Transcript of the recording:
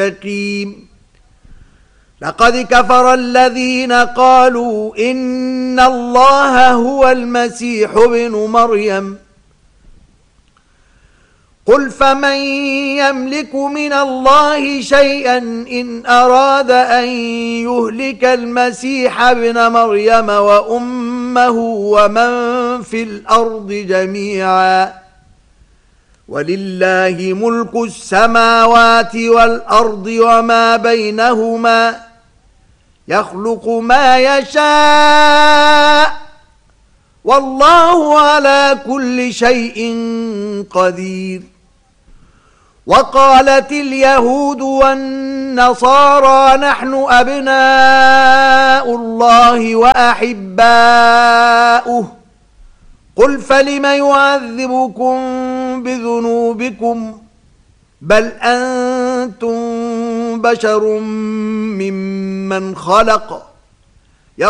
لقد كفر الذين قالوا إن الله هو المسيح ابن مريم قل فمن يملك من الله شيئا إن أراد أن يهلك المسيح ابن مريم وأمه ومن في الأرض جميعا ولله ملك السماوات والأرض وما بينهما يخلق ما يشاء والله على كل شيء قدير. وقالت اليهود والنصارى نحن أبناء الله وأحباؤه قل فلم يعذبكم بذنوبكم بل أنتم بشر ممن خلق